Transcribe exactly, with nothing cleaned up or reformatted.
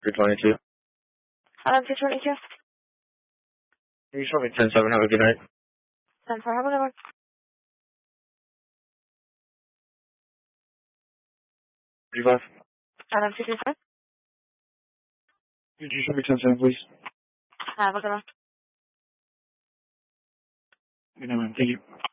three twenty-two. Adam two twenty-two. You show me ten seven. Have a good night. ten four, have a good one. three five. Adam two two five. Could you show me ten seven, please? Have a good one. Good night, ma'am. Thank you.